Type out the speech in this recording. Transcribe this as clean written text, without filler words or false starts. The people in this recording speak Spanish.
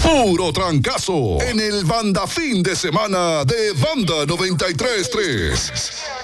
Puro trancazo en el Banda Fin de Semana de Banda 93.3.